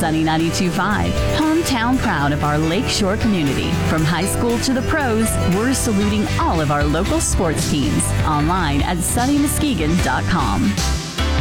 Sunny 92.5, hometown proud of our Lakeshore community. From high school to the pros, we're saluting all of our local sports teams. Online at sunnymuskegon.com.